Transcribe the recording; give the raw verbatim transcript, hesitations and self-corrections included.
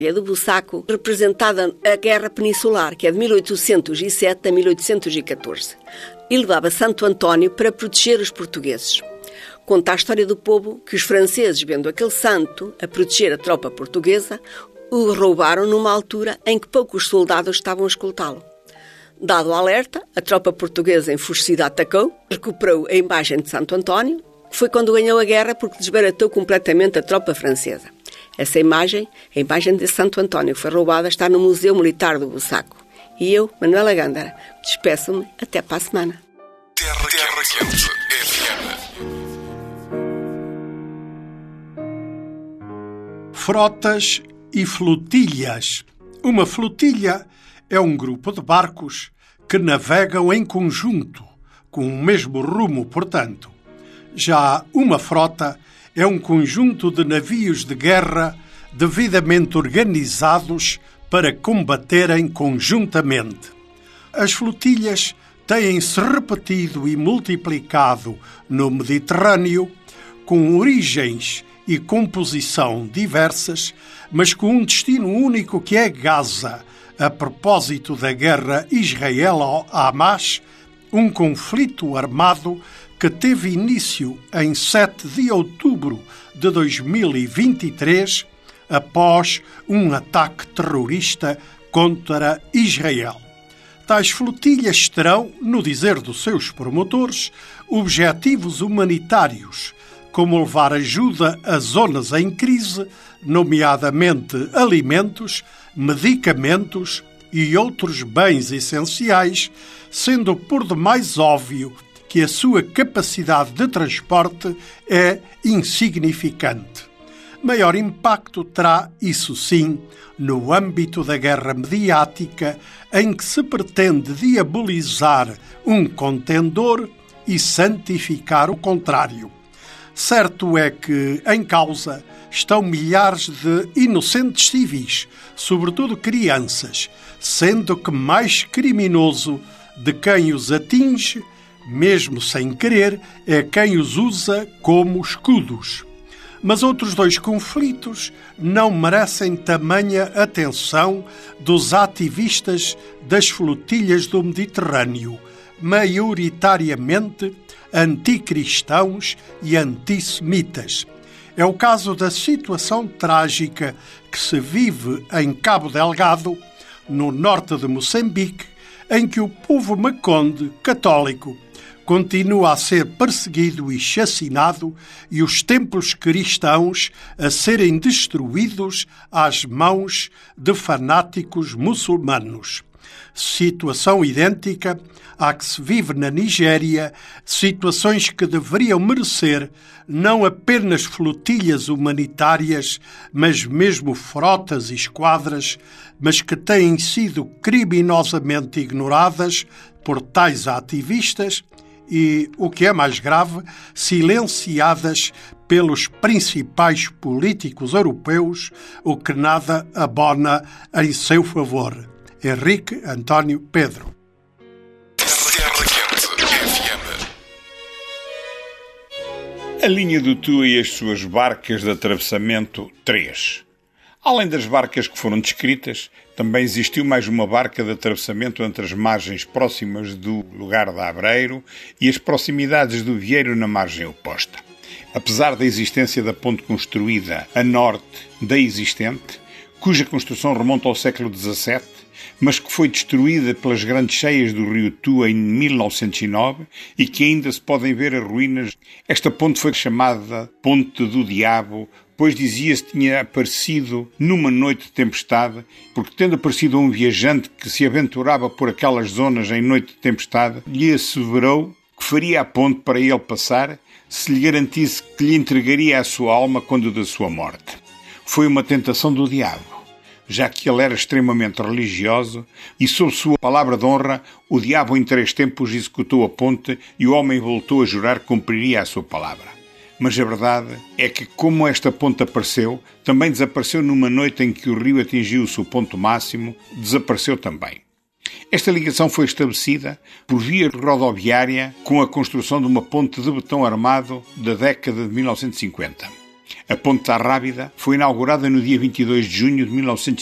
É do Bussaco, representada a Guerra Peninsular, que é de mil oitocentos e sete a mil oitocentos e catorze, e levava Santo António para proteger os portugueses. Conta a história do povo que os franceses, vendo aquele santo a proteger a tropa portuguesa, o roubaram numa altura em que poucos soldados estavam a escoltá-lo. Dado o alerta, a tropa portuguesa enfurecida atacou, recuperou a imagem de Santo António, que foi quando ganhou a guerra porque desbaratou completamente a tropa francesa. Essa imagem, a imagem de Santo António, que foi roubada, está no Museu Militar do Bussaco. E eu, Manuela Gândara, despeço-me até para a semana. Terra, Terra Quente F M. Frotas e flotilhas. Uma flotilha é um grupo de barcos que navegam em conjunto, com o mesmo rumo, portanto. Já uma frota é um conjunto de navios de guerra devidamente organizados para combaterem conjuntamente. As flotilhas têm-se repetido e multiplicado no Mediterrâneo, com origens e composição diversas, mas com um destino único que é Gaza, a propósito da guerra Israel-Hamas, um conflito armado que teve início em sete de outubro de dois mil e vinte e três, após um ataque terrorista contra Israel. Tais flotilhas terão, no dizer dos seus promotores, objetivos humanitários, como levar ajuda a zonas em crise, nomeadamente alimentos, medicamentos e outros bens essenciais, sendo por demais óbvio que a sua capacidade de transporte é insignificante. Maior impacto terá, isso sim, no âmbito da guerra mediática, em que se pretende diabolizar um contendor e santificar o contrário. Certo é que, em causa, estão milhares de inocentes civis, sobretudo crianças, sendo que mais criminoso de quem os atinge, mesmo sem querer, é quem os usa como escudos. Mas outros dois conflitos não merecem tamanha atenção dos ativistas das flotilhas do Mediterrâneo, maioritariamente anticristãos e antissemitas. É o caso da situação trágica que se vive em Cabo Delgado, no norte de Moçambique, em que o povo maconde católico continua a ser perseguido e chacinado e os templos cristãos a serem destruídos às mãos de fanáticos muçulmanos. Situação idêntica à que se vive na Nigéria, situações que deveriam merecer não apenas flotilhas humanitárias, mas mesmo frotas e esquadras, mas que têm sido criminosamente ignoradas por tais ativistas e, o que é mais grave, silenciadas pelos principais políticos europeus, o que nada abona em seu favor. Henrique António Pedro. Terra Quente F M. A linha do Tua e as suas barcas de atravessamento três. Além das barcas que foram descritas, também existiu mais uma barca de atravessamento entre as margens próximas do lugar da Abreiro e as proximidades do Vieiro na margem oposta. Apesar da existência da ponte construída a norte da existente, cuja construção remonta ao século dezassete, mas que foi destruída pelas grandes cheias do rio Tua em mil novecentos e nove e que ainda se podem ver as ruínas. Esta ponte foi chamada Ponte do Diabo, pois dizia-se que tinha aparecido numa noite de tempestade, porque tendo aparecido a um viajante que se aventurava por aquelas zonas em noite de tempestade, lhe asseverou que faria a ponte para ele passar se lhe garantisse que lhe entregaria a sua alma quando da sua morte. Foi uma tentação do diabo, já que ele era extremamente religioso e, sob sua palavra de honra, o diabo em três tempos executou a ponte e o homem voltou a jurar que cumpriria a sua palavra. Mas a verdade é que, como esta ponte apareceu, também desapareceu numa noite em que o rio atingiu o seu ponto máximo, desapareceu também. Esta ligação foi estabelecida por via rodoviária com a construção de uma ponte de betão armado da década de mil novecentos e cinquenta. A Ponte da Rábida foi inaugurada no dia vinte e dois de junho de mil novecentos